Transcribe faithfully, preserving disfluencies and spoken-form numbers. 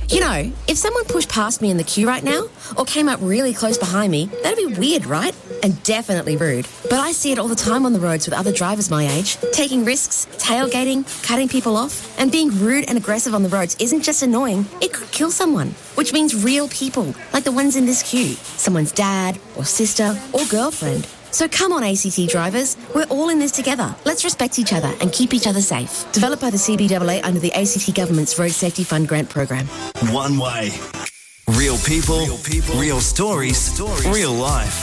You know, if someone pushed past me in the queue right now, or came up really close behind me, that'd be weird, right? And definitely rude. But I see it all the time on the roads with other drivers my age. Taking risks, tailgating, cutting people off, and being rude and aggressive on the roads isn't just annoying, it could kill someone. Which means real people, like the ones in this queue. Someone's dad, or sister, or girlfriend. So come on, A C T drivers. We're all in this together. Let's respect each other and keep each other safe. Developed by the C B A A under the A C T Government's Road Safety Fund grant program. One way. Real people, real, people, real stories, real stories, real life.